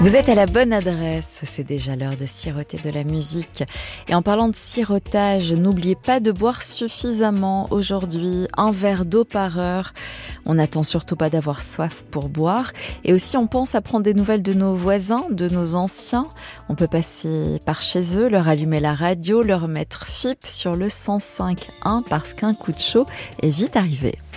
Vous êtes à la bonne adresse, c'est déjà l'heure de siroter de la musique. Et en parlant de sirotage, n'oubliez pas de boire suffisamment aujourd'hui, un verre d'eau par heure. On n'attend surtout pas d'avoir soif pour boire. Et aussi, on pense à prendre des nouvelles de nos voisins, de nos anciens. On peut passer par chez eux, leur allumer la radio, leur mettre FIP sur le 105.1 parce qu'un coup de chaud est vite arrivé.